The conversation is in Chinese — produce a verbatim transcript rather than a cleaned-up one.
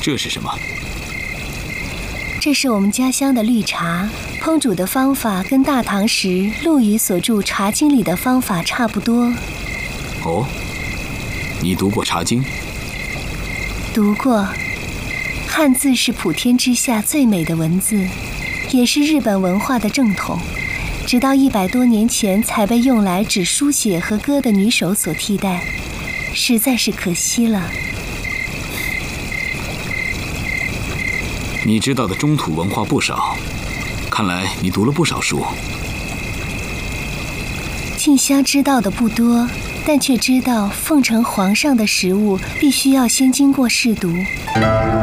这是什么？ 这是我们家乡的绿茶，烹煮的方法跟大唐时陆羽所著《茶经》里的方法差不多。 哦，你读过《茶经》？ 读过。汉字是普天之下最美的文字，也是日本文化的正统，直到一百多年前才被用来指书写和歌的女手所替代，实在是可惜了。 你知道的中土文化不少，看来你读了不少书。 静香知道的不多，但却知道奉承皇上的食物必须要先经过试毒。